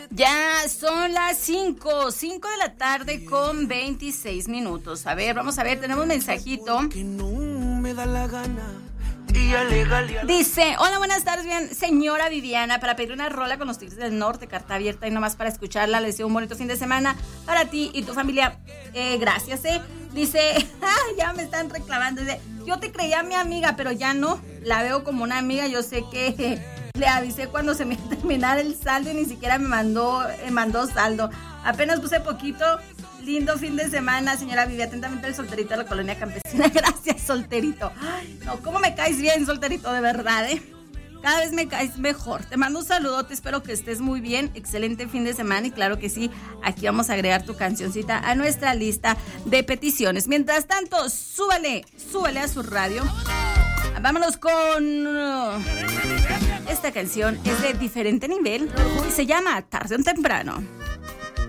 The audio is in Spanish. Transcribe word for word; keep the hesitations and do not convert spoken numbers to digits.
Ya son las cinco, cinco de la tarde con veintiséis minutos. A ver, vamos a ver, tenemos un mensajito. Que no me da la gana. Dice, hola, buenas tardes, bien, señora Viviana, para pedir una rola con los Tigres del Norte, carta abierta y nomás para escucharla. Les deseo un bonito fin de semana para ti y tu familia. Eh, gracias, eh. Dice, ah, ya me están reclamando. Dice, yo te creía mi amiga, pero ya no. La veo como una amiga. Yo sé que eh, le avisé cuando se me iba a terminar el saldo y ni siquiera me mandó, eh, mandó saldo. Apenas puse poquito. Lindo fin de semana, señora Vivi. Atentamente el solterito de la colonia campesina. Gracias, solterito. Ay, no, cómo me caes bien, solterito, de verdad, ¿eh? Cada vez me caes mejor. Te mando un saludote, espero que estés muy bien. Excelente fin de semana y claro que sí, aquí vamos a agregar tu cancioncita a nuestra lista de peticiones. Mientras tanto, súbale, súbale a su radio. Vámonos con... Esta canción es de diferente nivel y se llama Tarde o Temprano.